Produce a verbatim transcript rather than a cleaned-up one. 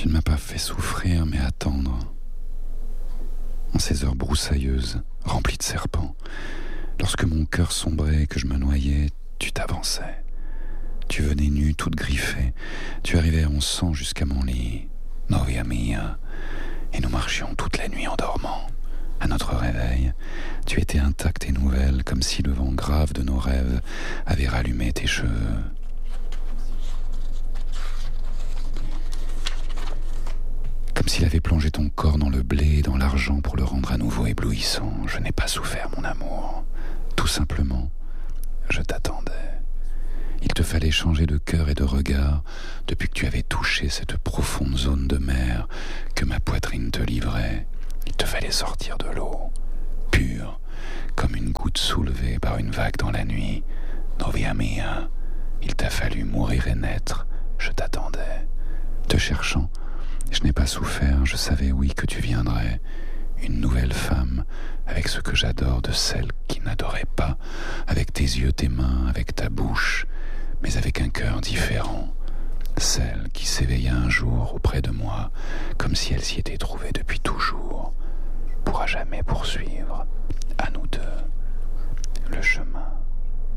qu'il m'a pas fait souffrir, mais attendre. En ces heures broussailleuses, remplies de serpents, lorsque mon cœur sombrait et que je me noyais, tu t'avançais. Tu venais nue, toute griffée. Tu arrivais en sang jusqu'à mon lit, novia mia, et nous marchions toute la nuit en dormant. À notre réveil, tu étais intacte et nouvelle, comme si le vent grave de nos rêves avait rallumé tes cheveux. Comme s'il avait plongé ton corps dans le blé et dans l'argent pour le rendre à nouveau éblouissant. Je n'ai pas souffert, mon amour. Tout simplement, je t'attendais. Il te fallait changer de cœur et de regard depuis que tu avais touché cette profonde zone de mer que ma poitrine te livrait. Il te fallait sortir de l'eau, pure, comme une goutte soulevée par une vague dans la nuit. Novia mia, il t'a fallu mourir et naître, je t'attendais. Te cherchant, je n'ai pas souffert, je savais, oui, que tu viendrais. Une nouvelle femme, avec ce que j'adore de celle qui n'adorait pas, avec tes yeux, tes mains, avec ta bouche, mais avec un cœur différent. Celle qui s'éveilla un jour auprès de moi, comme si elle s'y était trouvée depuis toujours, pourra jamais poursuivre, à nous deux, le chemin.